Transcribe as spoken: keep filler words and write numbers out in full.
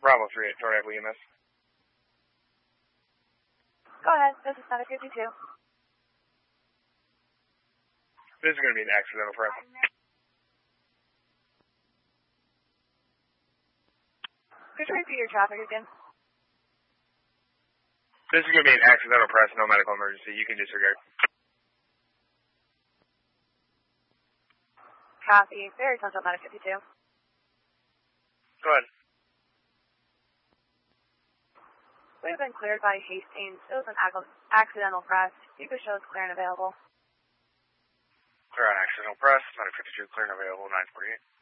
Bravo three eight, Tornado E M S. Go ahead, this is Medic fifty-two. This is going to be an accidental press. Could you repeat your traffic again? This is going to be an accidental press, no medical emergency. You can disregard. Copy. Very Central Medic fifty-two. Go ahead. We've been cleared by Hastings. It was an accidental press. You could show us clear and available. Clear on accidental press. Medic fifty-two, clear and available, nine forty-eight.